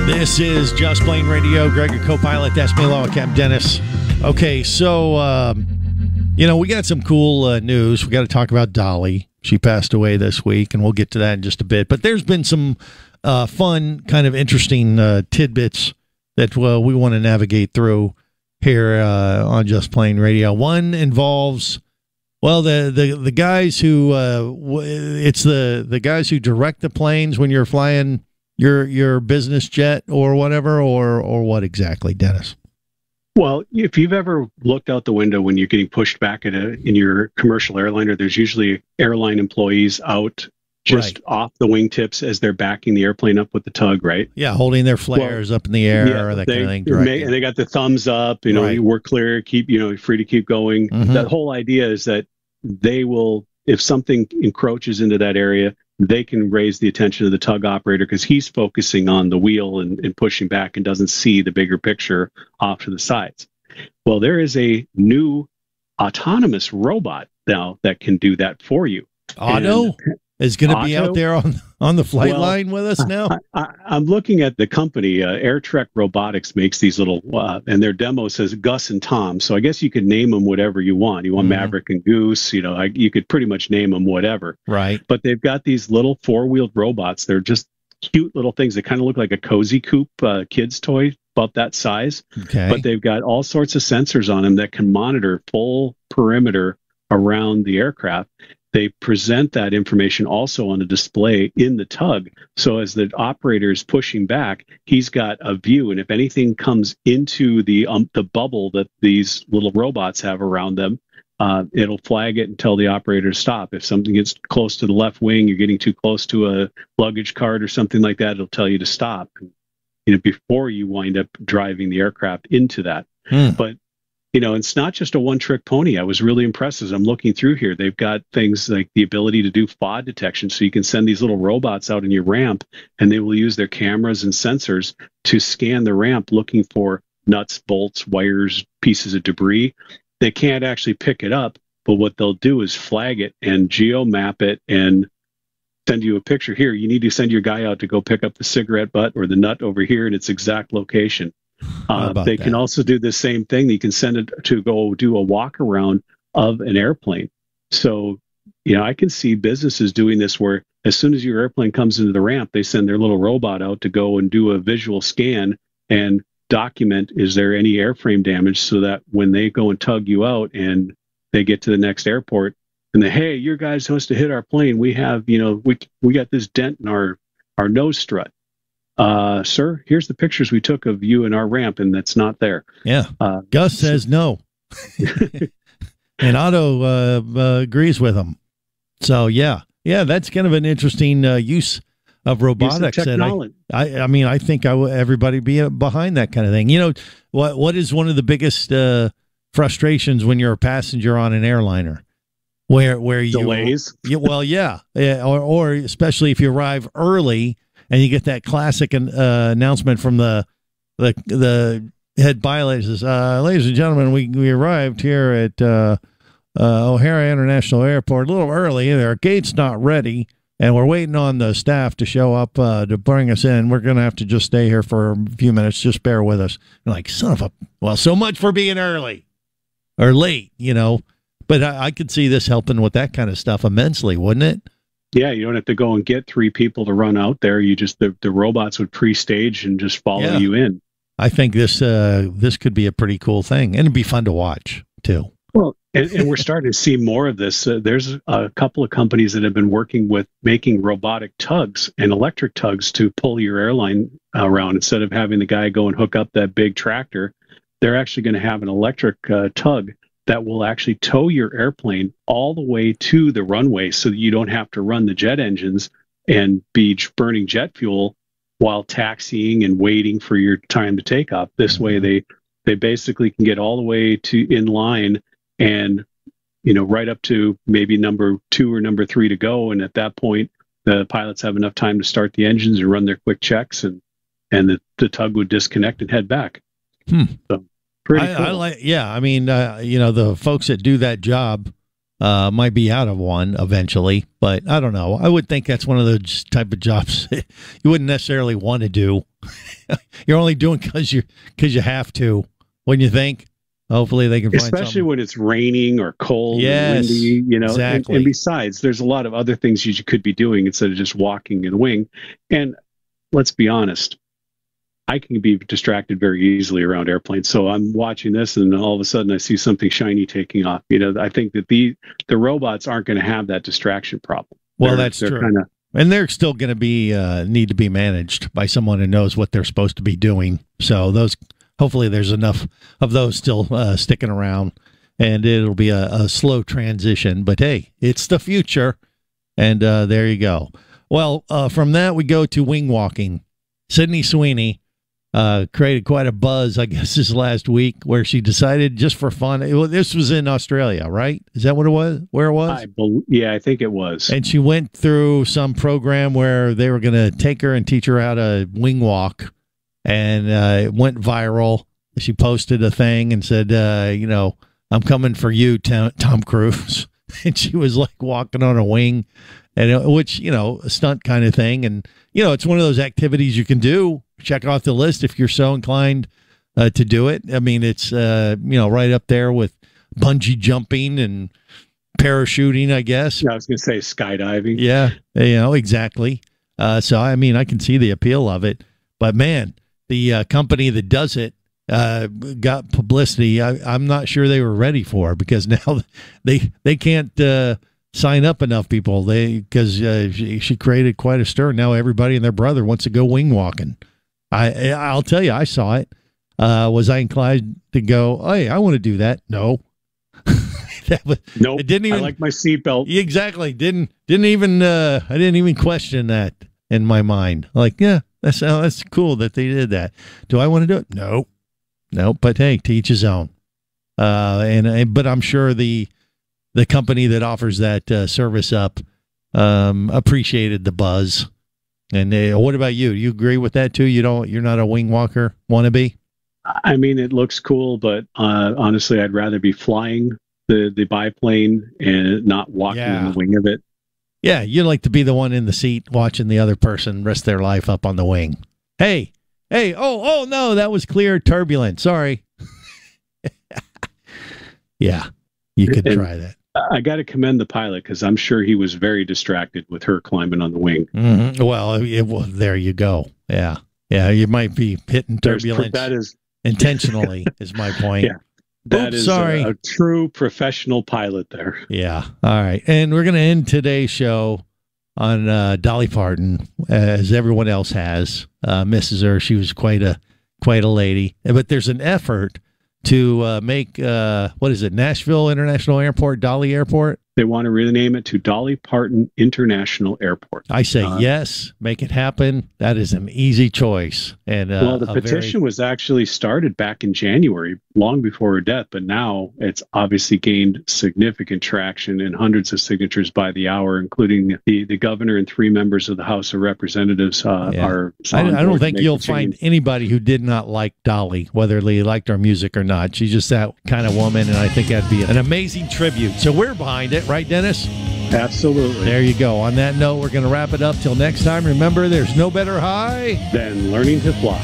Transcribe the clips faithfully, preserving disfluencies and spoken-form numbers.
This is Just Plane Radio. Greg, your co-pilot. That's me, Law Captain Dennis. Okay, so, um, you know, we got some cool uh, news. We got to talk about Dolly. She passed away this week, and we'll get to that in just a bit. But there's been some uh, fun, kind of interesting uh, tidbits that uh, we want to navigate through here uh, on Just Plane Radio. One involves, well, the the, the guys who, uh, w- it's the, the guys who direct the planes when you're flying your your business jet or whatever, or or what exactly, Dennis? Well, if you've ever looked out the window when you're getting pushed back at a, in your commercial airliner, there's usually airline employees out just right. off the wingtips as they're backing the airplane up with the tug, right? Yeah, holding their flares well, up in the air, yeah, or that they, kind of thing. May, and they got the thumbs up, you know, right. we're clear, keep, you know, free to keep going. Mm-hmm. That whole idea is that they will, if something encroaches into that area, they can raise the attention of the tug operator because he's focusing on the wheel and, and pushing back and doesn't see the bigger picture off to the sides. Well, there is a new autonomous robot now that can do that for you. Otto and is going to be out there on on the flight well, line with us now. I, I, I'm looking at the company. Uh, AirTrek Robotics makes these little, uh, and their demo says Gus and Tom. So I guess you could name them whatever you want. You want mm-hmm. Maverick and Goose. You know, I, you could pretty much name them whatever. Right. But they've got these little four-wheeled robots. They're just cute little things. They kind of look like a Cozy Coupe uh, kid's toy, about that size. Okay. But they've got all sorts of sensors on them that can monitor full perimeter around the aircraft. They present that information also on a display in the tug. So as the operator is pushing back, he's got a view. And if anything comes into the um, the bubble that these little robots have around them, uh, it'll flag it and tell the operator to stop. If something gets close to the left wing, you're getting too close to a luggage cart or something like that, it'll tell you to stop, you know, before you wind up driving the aircraft into that. Hmm. But you know, it's not just a one-trick pony. I was really impressed as I'm looking through here. They've got things like the ability to do F O D detection, so you can send these little robots out in your ramp, and they will use their cameras and sensors to scan the ramp looking for nuts, bolts, wires, pieces of debris. They can't actually pick it up, but what they'll do is flag it and geo-map it and send you a picture. Here, you need to send your guy out to go pick up the cigarette butt or the nut over here in its exact location. Uh, they that? can also do the same thing. You can send it to go do a walk around of an airplane. So, you know, I can see businesses doing this where as soon as your airplane comes into the ramp, they send their little robot out to go and do a visual scan and document, is there any airframe damage, so that when they go and tug you out and they get to the next airport and they, hey, your guys supposed to hit our plane. We have, you know, we we got this dent in our, our nose strut. Uh, sir, here's the pictures we took of you and our ramp, and that's not there. Yeah. Uh, Gus says no. And Otto uh, uh, agrees with him. So, yeah. Yeah, that's kind of an interesting uh, use of robotics. Use of and I, I, I mean, I think I w- everybody be behind that kind of thing. You know, what what is one of the biggest uh, frustrations when you're a passenger on an airliner? Where, where you... Delays? You, well, yeah. yeah or, or especially if you arrive early, and you get that classic uh, announcement from the the the head pilot. Says, uh, "Ladies and gentlemen, we we arrived here at uh, uh, O'Hare International Airport a little early. Our gate's not ready, and we're waiting on the staff to show up uh, to bring us in. We're going to have to just stay here for a few minutes. Just bear with us." And like, son of a... Well, so much for being early or late, you know. But I, I could see this helping with that kind of stuff immensely, wouldn't it? Yeah, you don't have to go and get three people to run out there. You just the, the robots would pre-stage and just follow yeah. you in. I think this uh, this could be a pretty cool thing, and it'd be fun to watch too. Well, and, and we're starting to see more of this. Uh, there's a couple of companies that have been working with making robotic tugs and electric tugs to pull your airline around. Instead of having the guy go and hook up that big tractor, they're actually going to have an electric uh, tug that will actually tow your airplane all the way to the runway, so that you don't have to run the jet engines and be burning jet fuel while taxiing and waiting for your time to take off. This mm-hmm. way they they basically can get all the way to in line and, you know, right up to maybe number two or number three to go. And at that point, the pilots have enough time to start the engines and run their quick checks, and and the, the tug would disconnect and head back. Hmm. So, pretty I, cool. I like, yeah, I mean, uh, you know, the folks that do that job uh, might be out of one eventually, but I don't know. I would think that's one of those type of jobs you wouldn't necessarily want to do You're only doing because you because you have to. Wouldn't you think? Hopefully they can find Especially something. when it's raining or cold Yes, and windy, you know. exactly. And, and besides, there's a lot of other things you could be doing instead of just walking in the wing. And let's be honest, I can be distracted very easily around airplanes. So I'm watching this, and all of a sudden I see something shiny taking off. You know, I think that the the robots aren't going to have that distraction problem. Well, they're, that's they're true. Kinda, And they're still going to be uh, need to be managed by someone who knows what they're supposed to be doing. So those, hopefully, there's enough of those still uh, sticking around, and it'll be a, a slow transition. But hey, it's the future, and uh, there you go. Well, uh, from that we go to wing walking. Sydney Sweeney uh, created quite a buzz, I guess, this last week, where she decided just for fun. It, this was in Australia, right? Is that what it was? Where it was? I bel yeah, I think it was. And she went through some program where they were going to take her and teach her how to wing walk, and uh, it went viral. She posted a thing and said, uh, you know, I'm coming for you, Tom, Tom Cruise. And she was like walking on a wing, and it, which, you know, a stunt kind of thing. And, you know, it's one of those activities you can do. Check off the list if you're so inclined uh, to do it. I mean, it's, uh, you know, right up there with bungee jumping and parachuting, I guess. Yeah, I was going to say skydiving. Yeah, you know, exactly. Uh, so, I mean, I can see the appeal of it. But, man, the uh, company that does it uh, got publicity I, I'm not sure they were ready for, because now they they can't uh, sign up enough people. They because uh, she, she created quite a stir. Now everybody and their brother wants to go wing walking. I, I'll tell you, I saw it. Uh, was I inclined to go, hey, I want to do that? No. That was, nope. It didn't even, I like my seatbelt. Exactly. Didn't didn't even uh, I didn't even question that in my mind. Like, yeah, that's uh, that's cool that they did that. Do I want to do it? No, no. But hey, to each his own. Uh, and, and but I'm sure the the company that offers that uh, service up um, appreciated the buzz. And uh, what about you? You agree with that too? You don't? You're not a wing walker wannabe? I mean, it looks cool, but uh, honestly, I'd rather be flying the the biplane and not walking Yeah. on the wing of it. Yeah, you like to be the one in the seat watching the other person rest their life up on the wing. Hey, hey, oh, oh no, that was clear turbulence. Sorry. Yeah, you could And try that. I got to commend the pilot, because I'm sure he was very distracted with her climbing on the wing. Mm-hmm. Well, it, well, there you go. Yeah, yeah, you might be hitting There's- turbulence That is intentionally. Is my point. Yeah. that Oops, is sorry. A, a true professional pilot there. Yeah. All right. And we're going to end today's show on uh, Dolly Parton, as everyone else has. Uh, misses her. She was quite a quite a lady. But there's an effort to uh, make, uh, what is it, Nashville International Airport, Dolly Airport? They want to rename it to Dolly Parton International Airport. I say Uh, yes, make it happen. That is an easy choice. And uh, Well, the a petition very- was actually started back in January, long before her death, but now it's obviously gained significant traction and hundreds of signatures by the hour, including the, the governor and three members of the House of Representatives uh, Yeah. are. I, on I don't board to think make you'll the find change. anybody who did not like Dolly, whether they liked our music or not. She's just that kind of woman, and I think that'd be an amazing tribute. So we're behind it, right, Dennis? Absolutely. There you go. On that note, we're going to wrap it up. Till next time, remember, there's no better high. Then learning to fly.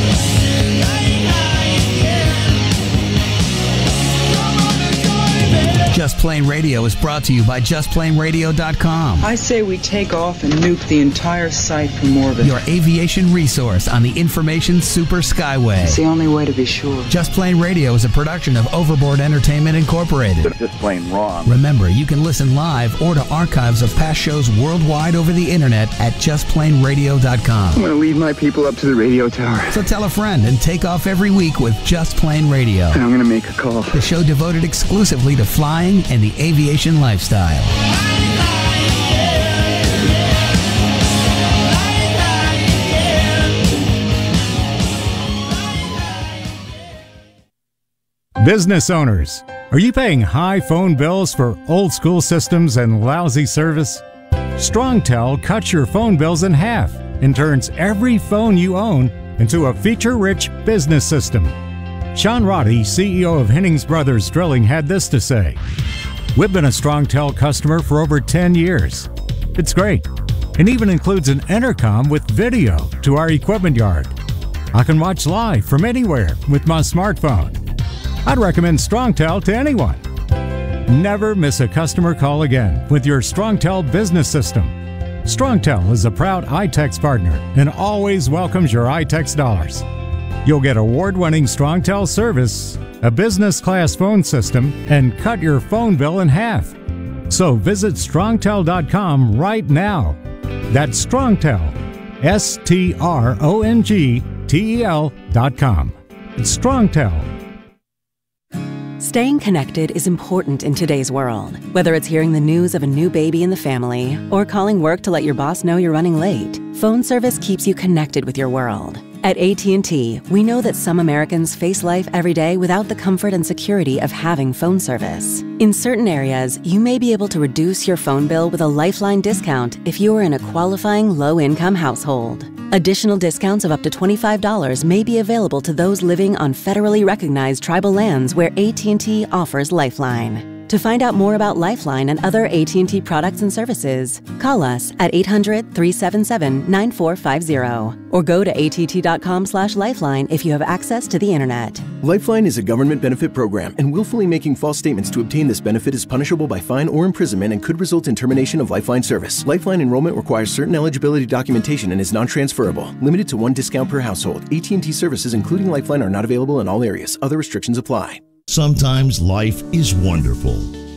Just Plain Radio is brought to you by just plain radio dot com, I say we take off and nuke the entire site from orbit. your aviation resource on the information super skyway. It's the only way to be sure. Just Plain Radio is a production of Overboard Entertainment Incorporated. Just plain wrong. Remember, you can listen live or to archives of past shows worldwide over the internet at just plain radio dot com. I'm going to leave my people up to the radio tower. So tell a friend and take off every week with Just Plain Radio, And I'm going to make a call. the show devoted exclusively to flying and the aviation lifestyle. Business owners, are you paying high phone bills for old school systems and lousy service? StrongTel cuts your phone bills in half and turns every phone you own into a feature-rich business system. Sean Roddy, C E O of Hennings Brothers Drilling, had this to say: "We've been a StrongTel customer for over ten years. It's great, and even includes an intercom with video to our equipment yard. I can watch live from anywhere with my smartphone. I'd recommend StrongTel to anyone. Never miss a customer call again with your StrongTel business system. StrongTel is a proud iTex partner and always welcomes your iTex dollars. You'll get award-winning StrongTel service, a business-class phone system, and cut your phone bill in half. So visit strongtel dot com right now. That's StrongTel, S T R O N G T E L dot com. It's StrongTel. Staying connected is important in today's world. Whether it's hearing the news of a new baby in the family or calling work to let your boss know you're running late, phone service keeps you connected with your world. At A T and T, we know that some Americans face life every day without the comfort and security of having phone service. In certain areas, you may be able to reduce your phone bill with a Lifeline discount if you are in a qualifying low-income household. Additional discounts of up to twenty-five dollars may be available to those living on federally recognized tribal lands where A T and T offers Lifeline. To find out more about Lifeline and other A T and T products and services, call us at eight hundred, three seven seven, nine four five zero or go to A T T dot com slash lifeline if you have access to the internet. Lifeline is a government benefit program, and willfully making false statements to obtain this benefit is punishable by fine or imprisonment and could result in termination of Lifeline service. Lifeline enrollment requires certain eligibility documentation and is non-transferable. Limited to one discount per household. A T and T services, including Lifeline, are not available in all areas. Other restrictions apply. Sometimes life is wonderful,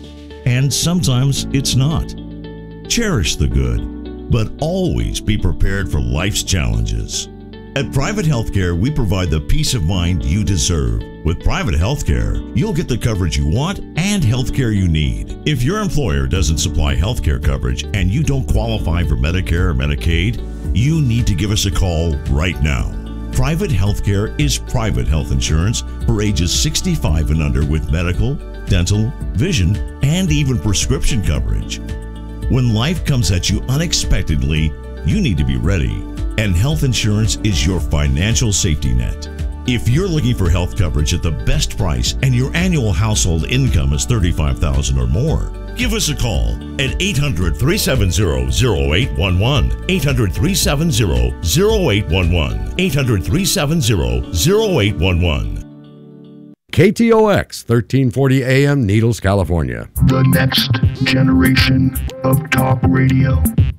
and sometimes it's not. Cherish the good, but always be prepared for life's challenges. At Private Healthcare, we provide the peace of mind you deserve. With Private Healthcare, you'll get the coverage you want and healthcare you need. If your employer doesn't supply healthcare coverage and you don't qualify for Medicare or Medicaid, you need to give us a call right now. Private Healthcare is private health insurance for ages sixty-five and under with medical, dental, vision, and even prescription coverage. When life comes at you unexpectedly, you need to be ready, and health insurance is your financial safety net. If you're looking for health coverage at the best price and your annual household income is thirty-five thousand dollars or more, give us a call at eight hundred, three seven zero, zero eight one one, eight hundred, three seven zero, zero eight one one, eight hundred, three seven zero, zero eight one one. K T O X, thirteen forty A M, Needles, California. The next generation of talk radio.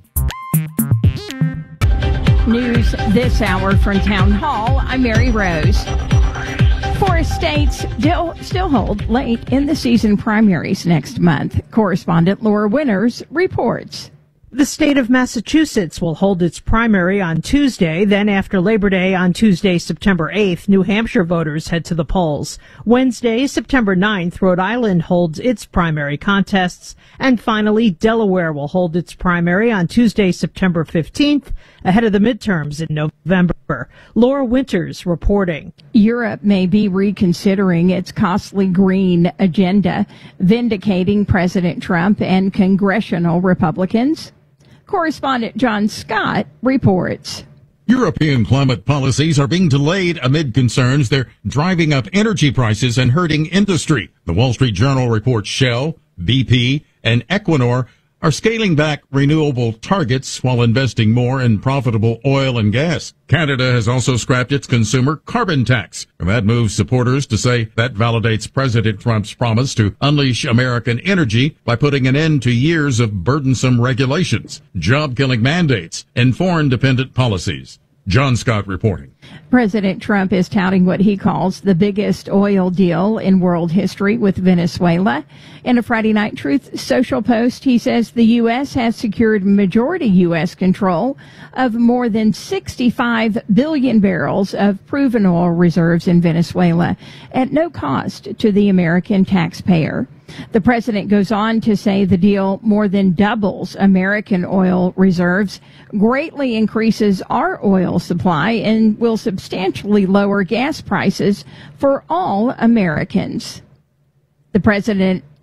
News this hour from Town Hall. I'm Mary Rose. Four states still, still hold late in the season primaries next month. Correspondent Laura Winters reports. The state of Massachusetts will hold its primary on Tuesday. Then after Labor Day on Tuesday, September eighth, New Hampshire voters head to the polls. Wednesday, September ninth, Rhode Island holds its primary contests. And finally, Delaware will hold its primary on Tuesday, September fifteenth, ahead of the midterms in November. Laura Winters reporting. Europe may be reconsidering its costly green agenda, vindicating President Trump and congressional Republicans. Correspondent John Scott reports. European climate policies are being delayed amid concerns they're driving up energy prices and hurting industry. The Wall Street Journal reports Shell, B P, and Equinor are scaling back renewable targets while investing more in profitable oil and gas. Canada has also scrapped its consumer carbon tax. And that moves supporters to say that validates President Trump's promise to unleash American energy by putting an end to years of burdensome regulations, job-killing mandates, and foreign-dependent policies. John Scott reporting. President Trump is touting what he calls the biggest oil deal in world history with Venezuela. In a Friday Night Truth social post, he says the U S has secured majority U S control of more than sixty-five billion barrels of proven oil reserves in Venezuela at no cost to the American taxpayer. The president goes on to say the deal more than doubles American oil reserves, greatly increases our oil supply, and will substantially lower gas prices for all Americans. The president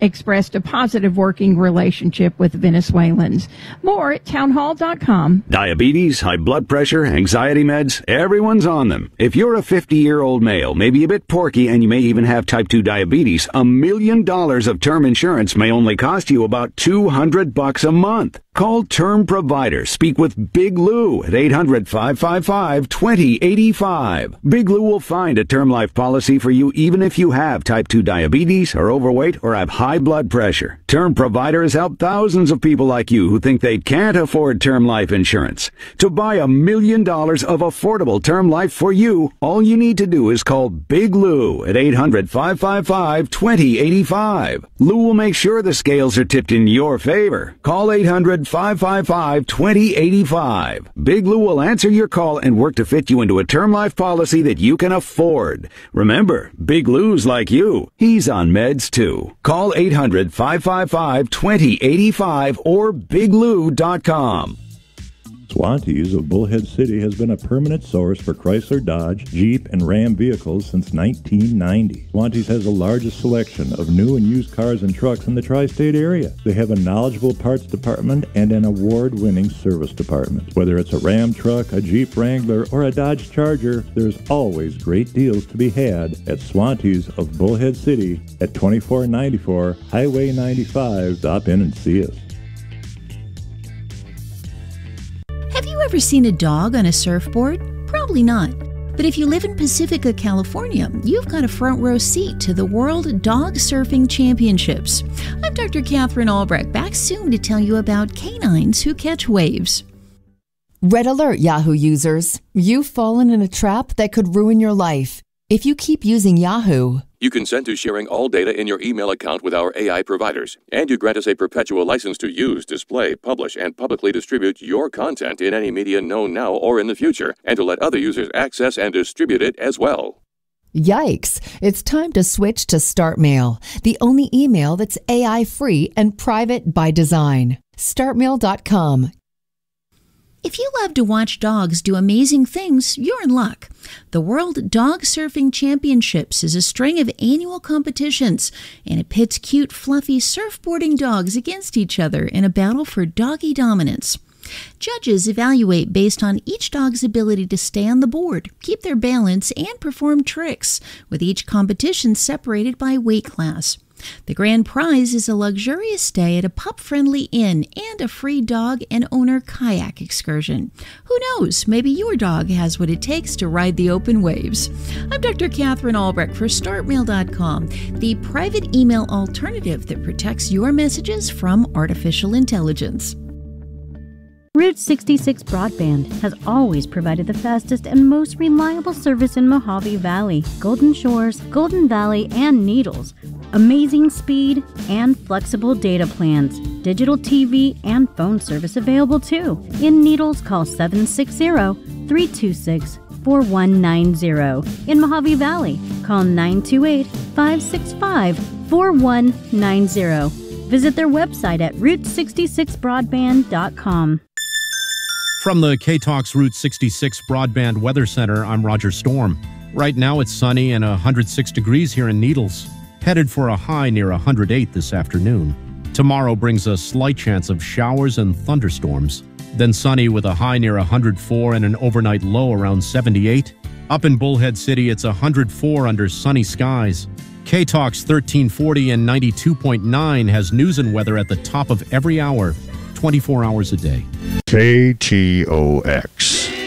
expressed a positive working relationship with Venezuelans. More at townhall dot com. Diabetes, high blood pressure, anxiety meds, everyone's on them. If you're a fifty-year-old male, maybe a bit porky, and you may even have type two diabetes, a million dollars of term insurance may only cost you about two hundred bucks a month. Call Term Provider. Speak with Big Lou at eight hundred, five five five, two zero eight five. Big Lou will find a term life policy for you even if you have type two diabetes, are overweight, or have high blood pressure. Term Provider has helped thousands of people like you who think they can't afford term life insurance. To buy a million dollars of affordable term life for you, all you need to do is call Big Lou at eight hundred, five five five, two zero eight five. Lou will make sure the scales are tipped in your favor. Call eight hundred, five five five, two zero eight five. Big Lou will answer your call and work to fit you into a term life policy that you can afford. Remember, Big Lou's like you. He's on meds too. Call eight hundred, five five five, two zero eight five or big lou dot com. Swantees of Bullhead City has been a permanent source for Chrysler, Dodge, Jeep, and Ram vehicles since nineteen ninety. Swantees has the largest selection of new and used cars and trucks in the tri-state area. They have a knowledgeable parts department and an award-winning service department. Whether it's a Ram truck, a Jeep Wrangler, or a Dodge Charger, there's always great deals to be had at Swantees of Bullhead City at twenty-four ninety-four Highway ninety-five. Stop in and see us. Have you ever seen a dog on a surfboard? Probably not. But if you live in Pacifica, California, you've got a front row seat to the World Dog Surfing Championships. I'm Doctor Catherine Albrecht, back soon to tell you about canines who catch waves. Red alert, Yahoo users. You've fallen in a trap that could ruin your life. If you keep using Yahoo, you consent to sharing all data in your email account with our A I providers, and you grant us a perpetual license to use, display, publish, and publicly distribute your content in any media known now or in the future, and to let other users access and distribute it as well. Yikes! It's time to switch to StartMail, the only email that's A I-free and private by design. start mail dot com. If you love to watch dogs do amazing things, you're in luck. The World Dog Surfing Championships is a string of annual competitions, and it pits cute, fluffy surfboarding dogs against each other in a battle for doggy dominance. Judges evaluate based on each dog's ability to stay on the board, keep their balance, and perform tricks, with each competition separated by weight class. The grand prize is a luxurious stay at a pup-friendly inn and a free dog and owner kayak excursion. Who knows, maybe your dog has what it takes to ride the open waves. I'm Doctor Catherine Albrecht for start mail dot com, the private email alternative that protects your messages from artificial intelligence. Route sixty-six Broadband has always provided the fastest and most reliable service in Mojave Valley, Golden Shores, Golden Valley, and Needles. Amazing speed and flexible data plans. Digital T V and phone service available too. In Needles, call seven six zero, three two six, four one nine zero. In Mojave Valley, call nine two eight, five six five, four one nine zero. Visit their website at route sixty-six broadband dot com. From the K-Talks Route sixty-six Broadband Weather Center, I'm Roger Storm. Right now it's sunny and one hundred six degrees here in Needles. Headed for a high near one hundred eight this afternoon. Tomorrow brings a slight chance of showers and thunderstorms. Then sunny with a high near one hundred four and an overnight low around seventy-eight. Up in Bullhead City, it's one hundred four under sunny skies. K-Talks thirteen forty and ninety-two point nine has news and weather at the top of every hour, twenty-four hours a day. K T O X.